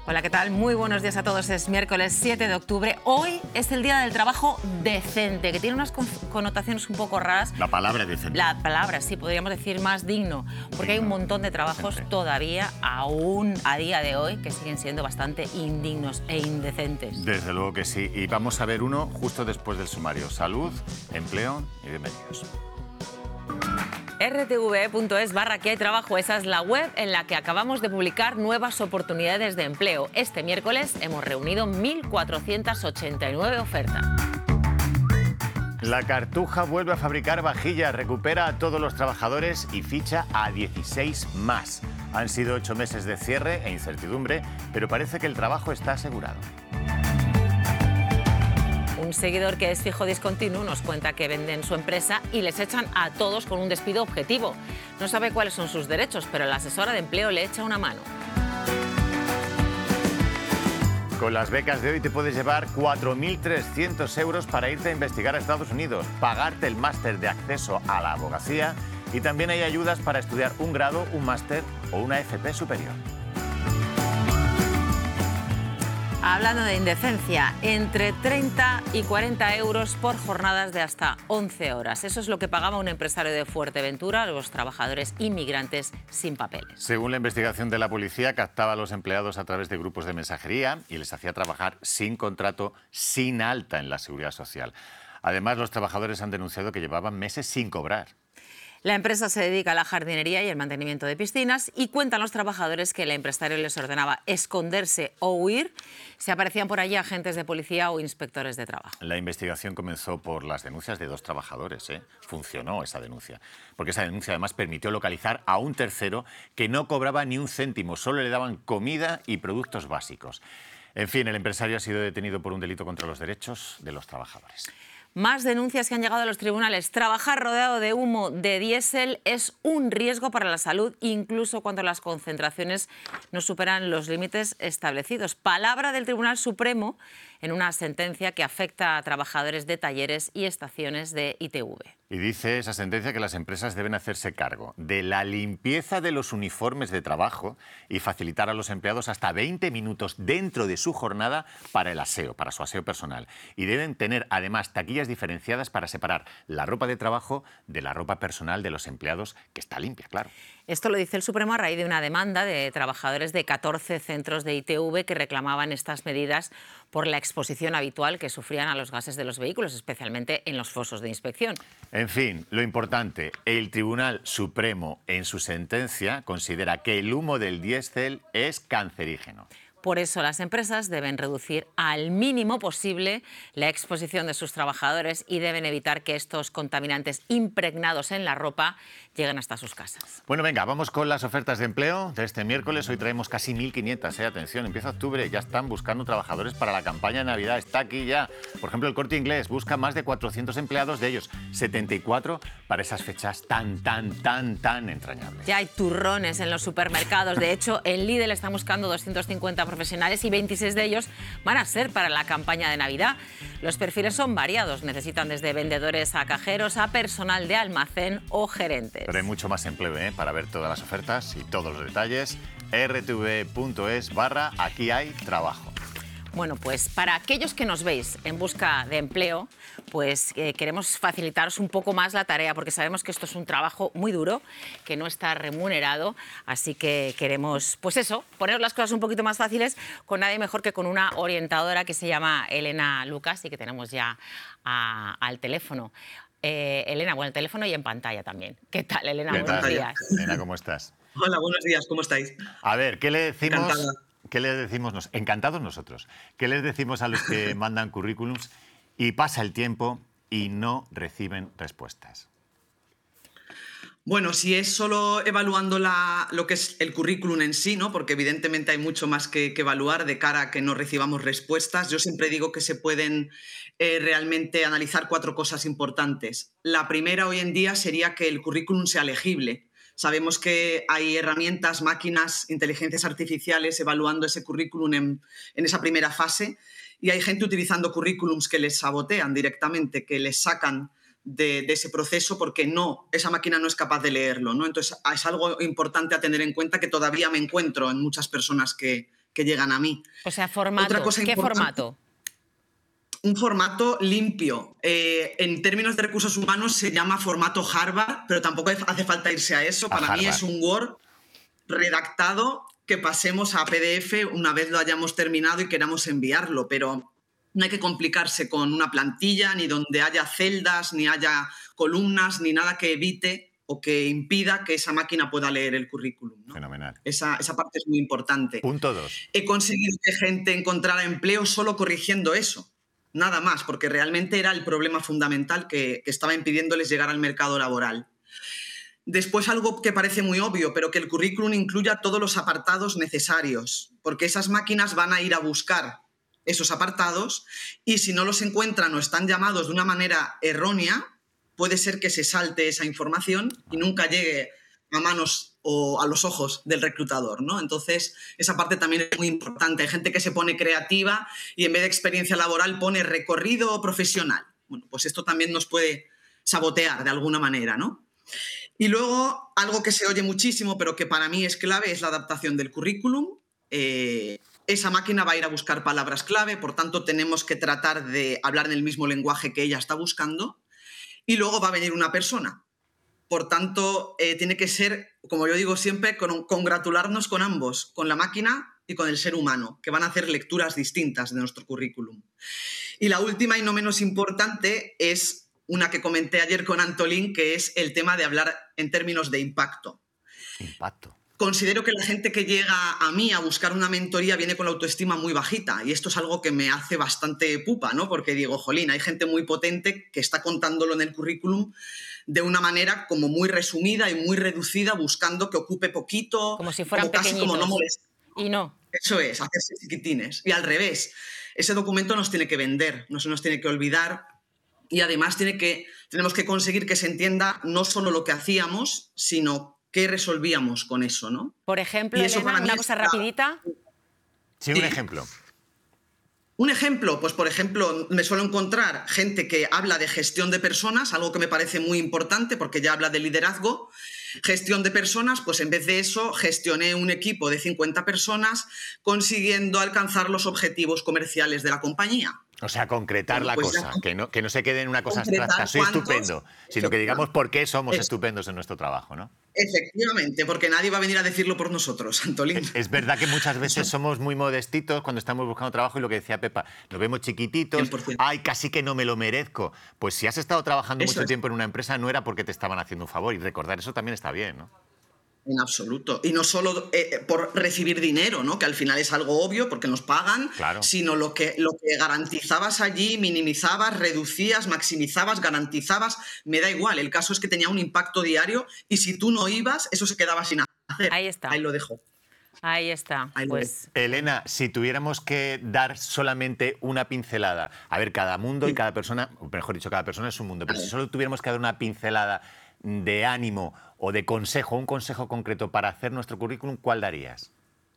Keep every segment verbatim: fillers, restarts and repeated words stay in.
Hola, ¿qué tal? Muy buenos días a todos. Es miércoles siete de octubre. Hoy es el Día del Trabajo Decente, que tiene unas connotaciones un poco raras. La palabra decente. La palabra, sí, podríamos decir más digno, porque digno. Hay un montón de trabajos decente. Todavía, aún a día de hoy, que siguen siendo bastante indignos e indecentes. Desde luego que sí. Y vamos a ver uno justo después del sumario. Salud, empleo y bienvenidos. R T V E punto es barra que hay trabajo. Esa es la web en la que acabamos de publicar nuevas oportunidades de empleo. Este miércoles hemos reunido mil cuatrocientas ochenta y nueve ofertas. La Cartuja vuelve a fabricar vajillas, recupera a todos los trabajadores y ficha a dieciséis más. Han sido ocho meses de cierre e incertidumbre, pero parece que el trabajo está asegurado. Un seguidor que es fijo discontinuo nos cuenta que venden su empresa y les echan a todos con un despido objetivo. No sabe cuáles son sus derechos, pero la asesora de empleo le echa una mano. Con las becas de hoy te puedes llevar cuatro mil trescientos euros para irte a investigar a Estados Unidos, pagarte el máster de acceso a la abogacía y también hay ayudas para estudiar un grado, un máster o una F P superior. Hablando de indecencia, entre treinta y cuarenta euros por jornadas de hasta once horas. Eso es lo que pagaba un empresario de Fuerteventura a los trabajadores inmigrantes sin papeles. Según la investigación de la policía, captaba a los empleados a través de grupos de mensajería y les hacía trabajar sin contrato, sin alta en la Seguridad Social. Además, los trabajadores han denunciado que llevaban meses sin cobrar. La empresa se dedica a la jardinería y el mantenimiento de piscinas y cuentan los trabajadores que el empresario les ordenaba esconderse o huir si aparecían por allí agentes de policía o inspectores de trabajo. La investigación comenzó por las denuncias de dos trabajadores. ¿eh? Funcionó esa denuncia, porque esa denuncia además permitió localizar a un tercero que no cobraba ni un céntimo, solo le daban comida y productos básicos. En fin, el empresario ha sido detenido por un delito contra los derechos de los trabajadores. Más denuncias que han llegado a los tribunales. Trabajar rodeado de humo de diésel es un riesgo para la salud, incluso cuando las concentraciones no superan los límites establecidos. Palabra del Tribunal Supremo en una sentencia que afecta a trabajadores de talleres y estaciones de I T V. Y dice esa sentencia que las empresas deben hacerse cargo de la limpieza de los uniformes de trabajo y facilitar a los empleados hasta veinte minutos dentro de su jornada para el aseo, para su aseo personal. Y deben tener además taquillas diferenciadas para separar la ropa de trabajo de la ropa personal de los empleados, que está limpia, claro. Esto lo dice el Supremo a raíz de una demanda de trabajadores de catorce centros de I T V que reclamaban estas medidas por la exposición habitual que sufrían a los gases de los vehículos, especialmente en los fosos de inspección. En fin, lo importante, el Tribunal Supremo en su sentencia considera que el humo del diésel es cancerígeno. Por eso las empresas deben reducir al mínimo posible la exposición de sus trabajadores y deben evitar que estos contaminantes impregnados en la ropa lleguen hasta sus casas. Bueno, venga, vamos con las ofertas de empleo de este miércoles. Hoy traemos casi mil quinientas, ¿eh? Atención, empieza octubre, ya están buscando trabajadores para la campaña de Navidad. Está aquí ya. Por ejemplo, el Corte Inglés busca más de cuatrocientos empleados, de ellos setenta y cuatro para esas fechas tan, tan, tan, tan entrañables. Ya hay turrones en los supermercados. De hecho, el Lidl está buscando doscientos cincuenta profesionales y veintiséis de ellos van a ser para la campaña de Navidad. Los perfiles son variados, necesitan desde vendedores a cajeros a personal de almacén o gerentes. Pero hay mucho más empleo, ¿eh? Para ver todas las ofertas y todos los detalles, r t v e punto es barra aquí hay trabajo. Bueno, pues para aquellos que nos veis en busca de empleo, pues eh, queremos facilitaros un poco más la tarea, porque sabemos que esto es un trabajo muy duro, que no está remunerado, así que queremos, pues eso, poner las cosas un poquito más fáciles con nadie mejor que con una orientadora que se llama Elena Lucas y que tenemos ya a, al teléfono. Eh, Elena, bueno, el teléfono y en pantalla también. ¿Qué tal, Elena? ¿Qué Buenos tal? días. Elena, ¿cómo estás? Hola, buenos días, ¿cómo estáis? A ver, ¿qué le decimos? Encantada. ¿Qué les decimos? Nos, encantados nosotros. ¿Qué les decimos a los que mandan currículums y pasa el tiempo y no reciben respuestas? Bueno, si es solo evaluando la, lo que es el currículum en sí, ¿no? Porque evidentemente hay mucho más que, que evaluar de cara a que no recibamos respuestas. Yo siempre digo que se pueden eh, realmente analizar cuatro cosas importantes. La primera hoy en día sería que el currículum sea legible. Sabemos que hay herramientas, máquinas, inteligencias artificiales evaluando ese currículum en, en esa primera fase y hay gente utilizando currículums que les sabotean directamente, que les sacan de, de ese proceso porque no, esa máquina no es capaz de leerlo, ¿no? Entonces es algo importante a tener en cuenta que todavía me encuentro en muchas personas que, que llegan a mí. O sea, formato. Otra cosa ¿Qué importante, formato? Un formato limpio. Eh, en términos de recursos humanos se llama formato Harvard, pero tampoco hace falta irse a eso. A Para mí Harvard. es un Word redactado que pasemos a P D F una vez lo hayamos terminado y queramos enviarlo, pero no hay que complicarse con una plantilla, ni donde haya celdas, ni haya columnas, ni nada que evite o que impida que esa máquina pueda leer el currículum, ¿no? Fenomenal. Esa, esa parte es muy importante. Punto dos. He conseguido que gente encontrara empleo solo corrigiendo eso, nada más, porque realmente era el problema fundamental que, que estaba impidiéndoles llegar al mercado laboral. Después, algo que parece muy obvio, pero que el currículum incluya todos los apartados necesarios, porque esas máquinas van a ir a buscar esos apartados y si no los encuentran o están llamados de una manera errónea, puede ser que se salte esa información y nunca llegue a manos o a los ojos del reclutador, ¿no? Entonces, esa parte también es muy importante. Hay gente que se pone creativa y en vez de experiencia laboral pone recorrido profesional. Bueno, pues esto también nos puede sabotear de alguna manera, ¿no? Y luego, algo que se oye muchísimo, pero que para mí es clave, es la adaptación del currículum. Eh, esa máquina va a ir a buscar palabras clave, por tanto, tenemos que tratar de hablar en el mismo lenguaje que ella está buscando. Y luego va a venir una persona. Por tanto, eh, tiene que ser, como yo digo siempre, con, congratularnos con ambos, con la máquina y con el ser humano, que van a hacer lecturas distintas de nuestro currículum. Y la última y no menos importante es una que comenté ayer con Antolín, que es el tema de hablar en términos de impacto. Impacto. Considero que la gente que llega a mí a buscar una mentoría viene con la autoestima muy bajita y esto es algo que me hace bastante pupa, ¿no? Porque digo, jolín, hay gente muy potente que está contándolo en el currículum de una manera como muy resumida y muy reducida, buscando que ocupe poquito, como si fueran como casi pequeñitos. como no molestar. Y no. Eso es, hacerse chiquitines. Y al revés, ese documento nos tiene que vender, no se nos tiene que olvidar y además tiene que, tenemos que conseguir que se entienda no solo lo que hacíamos, sino qué resolvíamos con eso, ¿no? Por ejemplo, Y eso Elena, para mí una es cosa la- rapidita. Sí, un Sí. ejemplo. Un ejemplo, pues por ejemplo, me suelo encontrar gente que habla de gestión de personas, algo que me parece muy importante porque ya habla de liderazgo. Gestión de personas, pues en vez de eso, gestioné un equipo de cincuenta personas consiguiendo alcanzar los objetivos comerciales de la compañía. O sea, concretar Bueno, la pues ya cosa, con- que no, que no se quede en una cosa concretar abstracta, soy cuántos, estupendo, sino que digamos por qué somos Es- estupendos en nuestro trabajo, ¿no? Efectivamente, porque nadie va a venir a decirlo por nosotros, Antolín. Es verdad que muchas veces somos muy modestitos cuando estamos buscando trabajo y lo que decía Pepa, nos vemos chiquititos, cien por ciento. ay, casi que no me lo merezco. Pues si has estado trabajando Eso mucho es. tiempo en una empresa no era porque te estaban haciendo un favor y recordar eso también está bien, ¿no? En absoluto. Y no solo eh, por recibir dinero, ¿no? Que al final es algo obvio porque nos pagan, Claro. sino lo que, lo que garantizabas allí, minimizabas, reducías, maximizabas, garantizabas. Me da igual, el caso es que tenía un impacto diario y si tú no ibas, eso se quedaba sin hacer. Ahí está. Ahí lo dejo. Ahí está. Ahí lo Pues Elena, si tuviéramos que dar solamente una pincelada, a ver, cada mundo y cada persona, o mejor dicho, cada persona es un mundo, pero si solo tuviéramos que dar una pincelada de ánimo o de consejo, un consejo concreto para hacer nuestro currículum, ¿cuál darías?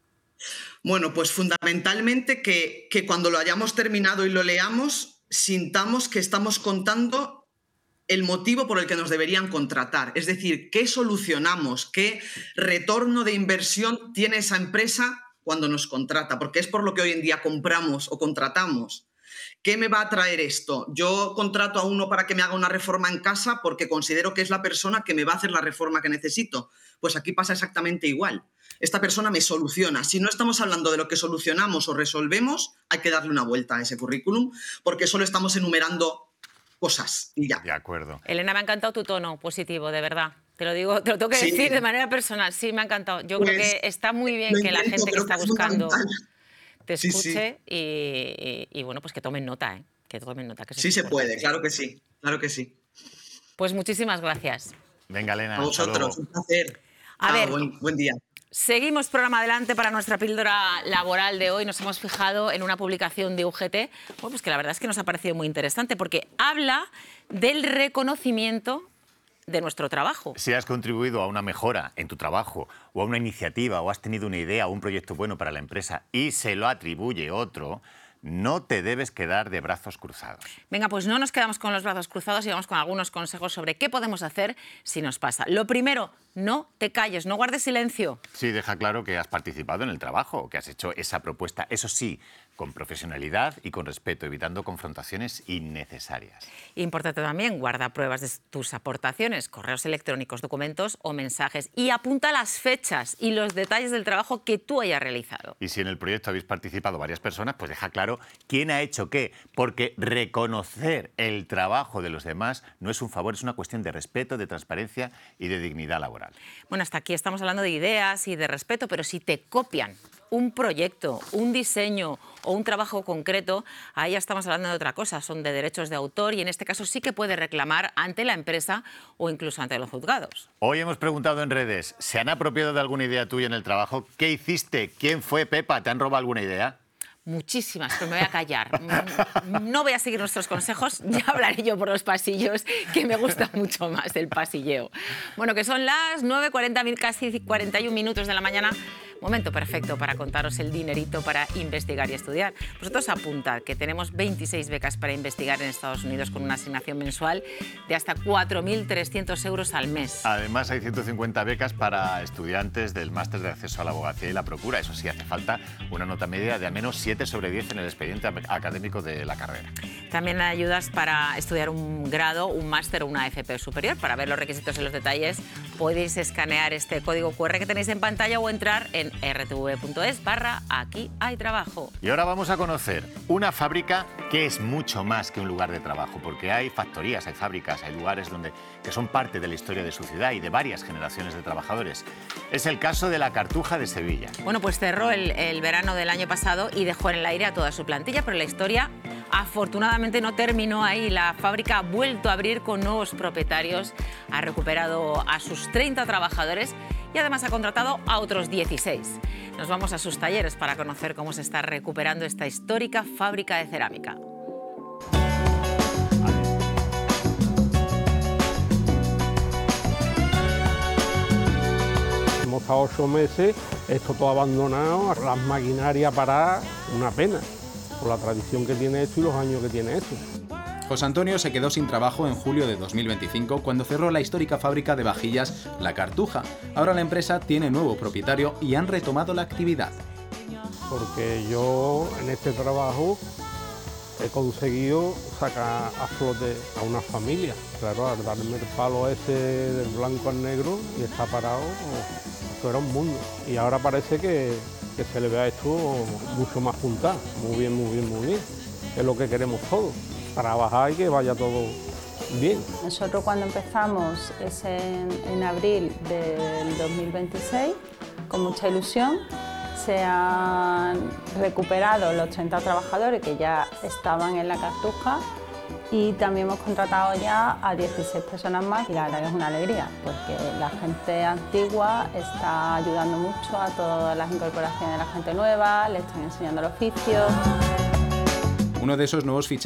Bueno, pues fundamentalmente que, que cuando lo hayamos terminado y lo leamos, sintamos que estamos contando el motivo por el que nos deberían contratar. Es decir, ¿qué solucionamos? ¿Qué retorno de inversión tiene esa empresa cuando nos contrata? Porque es por lo que hoy en día compramos o contratamos. ¿Qué me va a traer esto? Yo contrato a uno para que me haga una reforma en casa porque considero que es la persona que me va a hacer la reforma que necesito. Pues aquí pasa exactamente igual. Esta persona me soluciona. Si no estamos hablando de lo que solucionamos o resolvemos, hay que darle una vuelta a ese currículum porque solo estamos enumerando cosas y ya. De acuerdo. Elena, me ha encantado tu tono positivo, de verdad. Te lo digo, te lo tengo que Sí. decir de manera personal. Sí, me ha encantado. Yo creo Pues, que está muy bien lo que la intento, gente que creo está que es buscando fundamental. te Sí, sí. escuche Y, y, y, bueno, pues que tomen nota, ¿eh? Que tomen nota. Que eso Sí es se importante. puede, claro que sí, claro que sí. Pues muchísimas gracias. Venga, Elena, A hasta vosotros, luego. un placer. A Chao, ver. buen, buen día. Seguimos programa adelante para nuestra píldora laboral de hoy. Nos hemos fijado en una publicación de U G T, bueno, pues que la verdad es que nos ha parecido muy interesante porque habla del reconocimiento de nuestro trabajo. Si has contribuido a una mejora en tu trabajo o a una iniciativa o has tenido una idea o un proyecto bueno para la empresa y se lo atribuye otro, no te debes quedar de brazos cruzados. Venga, pues no nos quedamos con los brazos cruzados y vamos con algunos consejos sobre qué podemos hacer si nos pasa. Lo primero, No te calles, no guardes silencio. Sí, deja claro que has participado en el trabajo, que has hecho esa propuesta, eso sí, con profesionalidad y con respeto, evitando confrontaciones innecesarias. Importante también, guarda pruebas de tus aportaciones, correos electrónicos, documentos o mensajes, y apunta las fechas y los detalles del trabajo que tú hayas realizado. Y si en el proyecto habéis participado varias personas, pues deja claro quién ha hecho qué, porque reconocer el trabajo de los demás no es un favor, es una cuestión de respeto, de transparencia y de dignidad laboral. Bueno, hasta aquí estamos hablando de ideas y de respeto, pero si te copian un proyecto, un diseño o un trabajo concreto, ahí ya estamos hablando de otra cosa, son de derechos de autor y en este caso sí que puede reclamar ante la empresa o incluso ante los juzgados. Hoy hemos preguntado en redes, ¿se han apropiado de alguna idea tuya en el trabajo? ¿Qué hiciste? ¿Quién fue, Pepa? ¿Te han robado alguna idea? Muchísimas, pero me voy a callar. No voy a seguir nuestros consejos, ya hablaré yo por los pasillos, que me gusta mucho más el pasilleo. Bueno, que son las nueve cuarenta, casi cuarenta y un minutos de la mañana. Momento perfecto para contaros el dinerito para investigar y estudiar. Vosotros apuntad que tenemos veintiséis becas para investigar en Estados Unidos con una asignación mensual de hasta cuatro mil trescientos euros al mes. Además, hay ciento cincuenta becas para estudiantes del máster de acceso a la abogacía y la procura. Eso sí, hace falta una nota media de al menos siete sobre diez en el expediente académico de la carrera. También ayudas para estudiar un grado, un máster o una F P superior. Para ver los requisitos y los detalles, podéis escanear este código cu erre que tenéis en pantalla o entrar en erre te ve punto es barra aquí hay trabajo. Y ahora vamos a conocer una fábrica que es mucho más que un lugar de trabajo, porque hay factorías, hay fábricas, hay lugares donde, que son parte de la historia de su ciudad y de varias generaciones de trabajadores. Es el caso de la Cartuja de Sevilla. Bueno, pues cerró el, el verano del año pasado y dejó en el aire a toda su plantilla, pero la historia afortunadamente no terminó ahí. La fábrica ha vuelto a abrir con nuevos propietarios, ha recuperado a sus treinta trabajadores y además ha contratado a otros dieciséis. Nos vamos a sus talleres para conocer cómo se está recuperando esta histórica fábrica de cerámica. Hemos estado ocho meses, esto todo abandonado, las maquinarias paradas, una pena, por la tradición que tiene esto y los años que tiene esto. José Antonio se quedó sin trabajo en julio de dos mil veinticinco cuando cerró la histórica fábrica de vajillas La Cartuja. Ahora la empresa tiene nuevo propietario y han retomado la actividad. Porque yo en este trabajo he conseguido sacar a flote a una familia. Claro, al darme el palo ese del blanco al negro y está parado, esto era un mundo. Y ahora parece que, que se le ve a esto mucho más juntado. Muy bien, muy bien, muy bien. Es lo que queremos todos. Trabajar y que vaya todo bien. Nosotros cuando empezamos es en, en abril del dos mil veintiséis, con mucha ilusión. Se han recuperado los treinta trabajadores que ya estaban en la Cartuja y también hemos contratado ya a dieciséis personas más y la verdad que es una alegría porque la gente antigua está ayudando mucho a todas las incorporaciones de la gente nueva, le están enseñando el oficio. Uno de esos nuevos fichajes